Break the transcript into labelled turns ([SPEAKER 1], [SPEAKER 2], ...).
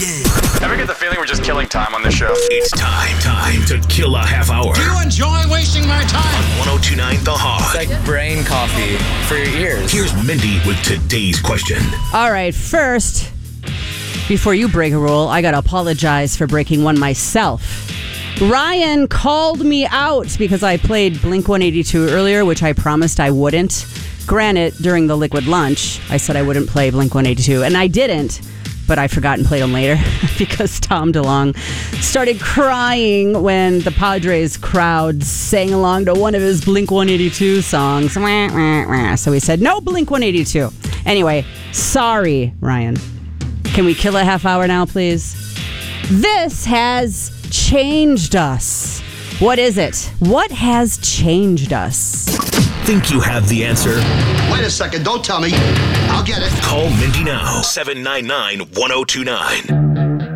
[SPEAKER 1] Yeah.
[SPEAKER 2] Ever get the feeling we're just killing time on this show?
[SPEAKER 1] It's time to kill a half hour.
[SPEAKER 3] Do you enjoy wasting my time?
[SPEAKER 1] On 102.9 The Hog.
[SPEAKER 4] It's like brain coffee for your ears.
[SPEAKER 1] Here's Mindy with today's question.
[SPEAKER 5] All right, first, before you break a rule, I got to apologize for breaking one myself. Ryan called me out because I played Blink-182 earlier, which I promised I wouldn't. Granted, during the Liquid Lunch, I said I wouldn't play Blink-182, and I didn't, but I forgot and played them later because Tom DeLonge started crying when the Padres crowd sang along to one of his Blink-182 songs. So he said, no Blink-182. Anyway, sorry, Ryan. Can we kill a half hour now, please? This has changed us. What is it? What has changed us?
[SPEAKER 1] Think you have the answer?
[SPEAKER 3] Wait a second, don't tell me. I'll get it.
[SPEAKER 1] Call Mindy now. 799-1029.